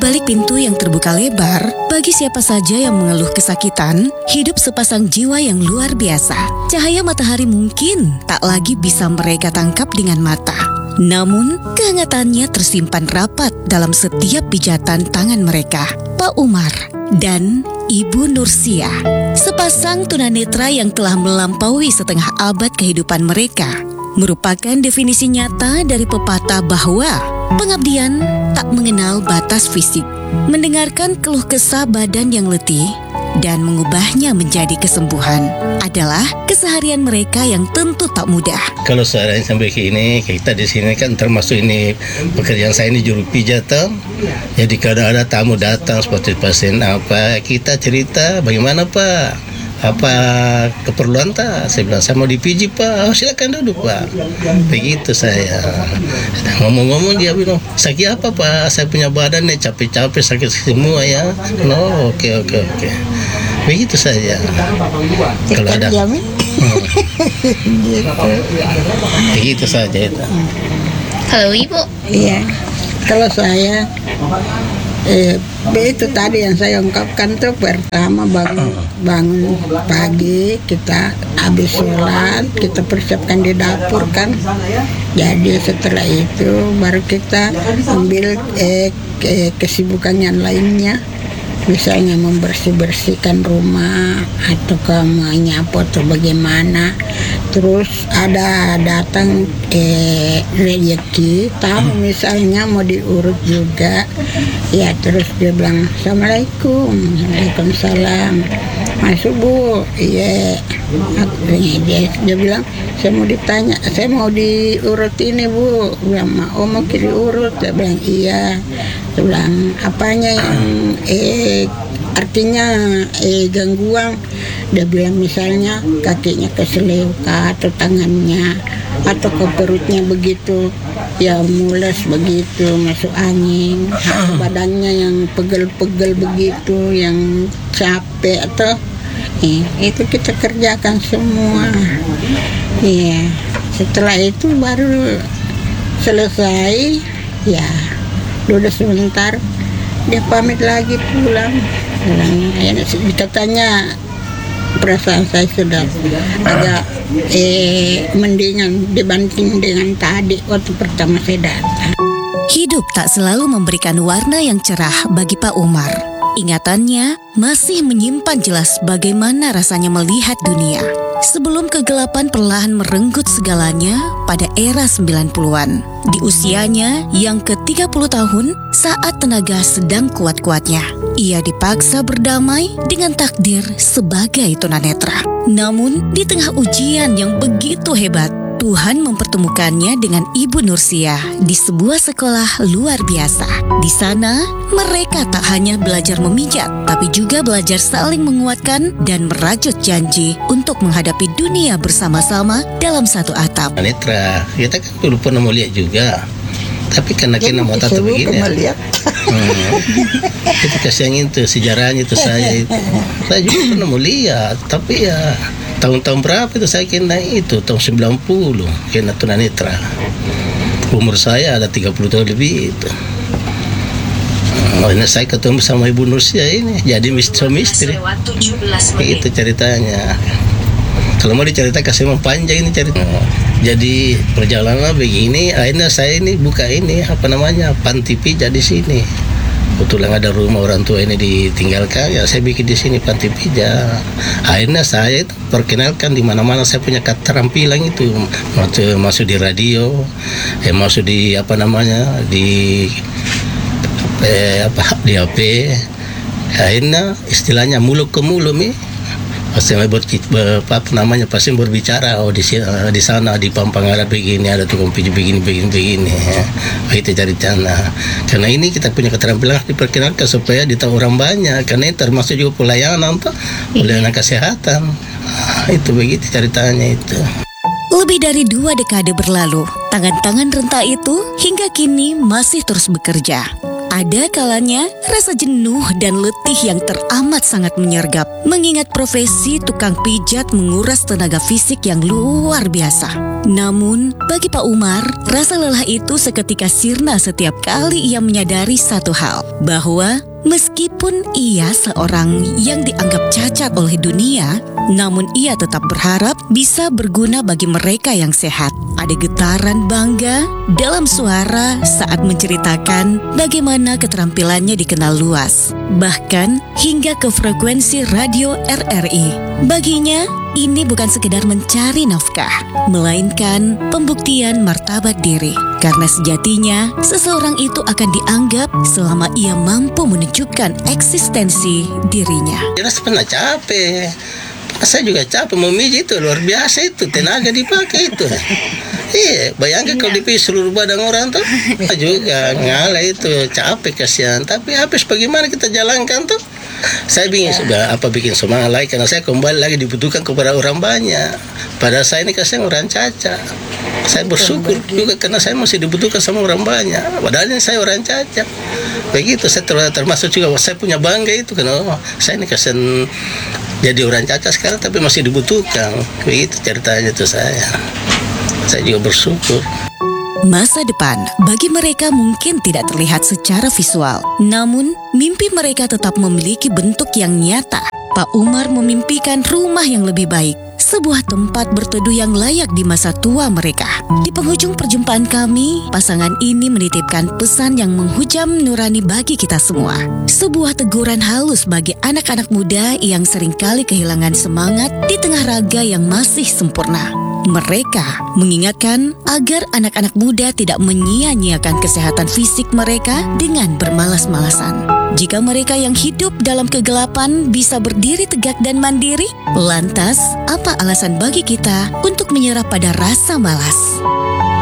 balik pintu yang terbuka lebar, bagi siapa saja yang mengeluh kesakitan, hidup sepasang jiwa yang luar biasa. Cahaya matahari mungkin tak lagi bisa mereka tangkap dengan mata. Namun, kehangatannya tersimpan rapat dalam setiap pijatan tangan mereka. Pak Umar dan Ibu Nursia, sepasang tunanetra yang telah melampaui setengah abad kehidupan mereka, merupakan definisi nyata dari pepatah bahwa pengabdian tak mengenal batas fisik. Mendengarkan keluh kesah badan yang letih dan mengubahnya menjadi kesembuhan adalah keseharian mereka yang tentu tak mudah. Kalau sekarang sampai ke ini, kita di sini kan termasuk ini pekerjaan saya ini juru pijat. Jadi kalau ada tamu datang seperti pasien apa, kita cerita bagaimana Pak, apa keperluan tak? Saya bilang saya mau dipijit Pak. Oh, silakan duduk Pak. Begitu saya. Ngomong-ngomong dia bilang, sakit apa Pak? Saya punya badan nih capek-capek sakit semua ya. No, oke. Begitu saja. Kalau ada. Begitu saja itu. Halo Ibu. Iya. Kalau saya itu tadi yang saya ungkapkan tuh, pertama bangun pagi, kita habis sholat, kita persiapkan di dapur kan. Jadi setelah itu baru kita ambil kesibukan yang lainnya. Misalnya membersih-bersihkan rumah atau menyapu atau bagaimana. Terus ada datang rezeki, tamu misalnya mau diurut juga. Ya terus dia bilang, Assalamualaikum. Waalaikumsalam. Masuk Bu. Iya. Dia bilang, saya mau ditanya, saya mau diurut ini Bu. Bilang, mau diurut. Dia bilang, iya. Dia bilang, apanya yang artinya gangguan? Dia bilang misalnya kakinya keseleo atau tangannya atau ke perutnya begitu ya mules begitu, masuk angin, atau badannya yang pegel-pegel begitu, yang capek atau itu kita kerjakan semua. Iya, setelah itu baru selesai ya duduk sebentar, dia pamit lagi pulang. Kita tanya, perasaan saya sudah agak mendingan dibanding dengan tadi waktu pertama saya datang. Hidup tak selalu memberikan warna yang cerah bagi Pak Umar. Ingatannya masih menyimpan jelas bagaimana rasanya melihat dunia sebelum kegelapan perlahan merenggut segalanya pada era 90-an. Di usianya yang ke-30 tahun, saat tenaga sedang kuat-kuatnya, ia dipaksa berdamai dengan takdir sebagai tunanetra. Namun, di tengah ujian yang begitu hebat, Tuhan mempertemukannya dengan Ibu Nursia di sebuah sekolah luar biasa. Di sana, mereka tak hanya belajar memijat, tapi juga belajar saling menguatkan dan merajut janji untuk menghadapi dunia bersama-sama dalam satu atap. Netra, kita kan dulu pernah mau lihat juga. Tapi karena kita mau tahu begini ya. Itu kasihan itu sejarahnya itu saya juga pernah mau lihat, tapi ya tahun-tahun berapa itu saya kena itu tahun 90 kena tunanetra. Umur saya ada 30 tahun lebih itu. Ini saya ketemu sama Ibu Nursia ini jadi suami istri. Itu ceritanya. Kalau mau diceritakan saya mau panjang ini cerita. Jadi perjalanan begini, akhirnya saya ini buka ini panti pijat di sini. Kebetulan ada rumah orang tua ini ditinggalkan, ya saya bikin di sini panti pijat. Akhirnya saya itu perkenalkan di mana-mana saya punya keterampilan itu, masuk di radio, masuk di di HP. Akhirnya istilahnya mulut ke mulut nih. Pasti pasti berbicara, di sana di Pampangara begini ada tukang pijat begini ya. Itu cari cara. Karena ini kita punya keterampilan diperkenalkan supaya ditahu orang banyak, karena ini termasuk juga pelayanan kesehatan. Itu begitu ceritanya itu. Lebih dari 2 dekade berlalu, tangan-tangan renta itu hingga kini masih terus bekerja. Ada kalanya rasa jenuh dan letih yang teramat sangat menyergap, mengingat profesi tukang pijat menguras tenaga fisik yang luar biasa. Namun, bagi Pak Umar, rasa lelah itu seketika sirna setiap kali ia menyadari satu hal, bahwa meskipun ia seorang yang dianggap cacat oleh dunia, namun ia tetap berharap bisa berguna bagi mereka yang sehat. Ada getaran bangga dalam suara saat menceritakan bagaimana keterampilannya dikenal luas, bahkan hingga ke frekuensi radio RRI. Baginya, ini bukan sekedar mencari nafkah, melainkan pembuktian martabat diri. Karena sejatinya, seseorang itu akan dianggap selama ia mampu menunjukkan eksistensi dirinya. Jelas pernah capek. Saya juga capek memijit, itu luar biasa, itu tenaga dipakai itu. Iya, bayangkan kalau dipijit seluruh badan orang tuh juga ngalah, itu capek kasihan. Tapi habis bagaimana kita jalankan tuh? Saya bikin semangat lagi, karena saya kembali lagi dibutuhkan kepada orang banyak. Pada saya ini kasihan orang cacat. Saya bersyukur juga karena saya masih dibutuhkan sama orang banyak. Padahal ini saya orang cacat. Begitu, saya termasuk juga, saya punya bangga itu karena saya ini kasihan jadi orang cacat sekarang tapi masih dibutuhkan. Begitu ceritanya tuh saya. Saya juga bersyukur. Masa depan bagi mereka mungkin tidak terlihat secara visual, namun mimpi mereka tetap memiliki bentuk yang nyata. Pak Umar memimpikan rumah yang lebih baik, sebuah tempat berteduh yang layak di masa tua mereka. Di penghujung perjumpaan kami, pasangan ini menitipkan pesan yang menghujam nurani bagi kita semua. Sebuah teguran halus bagi anak-anak muda yang seringkali kehilangan semangat di tengah raga yang masih sempurna. Mereka mengingatkan agar anak-anak muda tidak menyia-nyiakan kesehatan fisik mereka dengan bermalas-malasan. Jika mereka yang hidup dalam kegelapan bisa berdiri tegak dan mandiri, lantas apa alasan bagi kita untuk menyerah pada rasa malas?